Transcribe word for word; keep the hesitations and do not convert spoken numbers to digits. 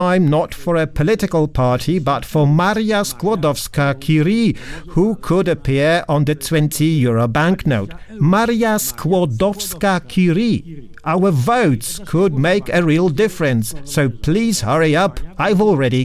I'm not for a political party, but for Maria Skłodowska-Curie, who could appear on the twenty euro banknote. Maria Skłodowska-Curie. Our votes could make a real difference, so please hurry up. I've already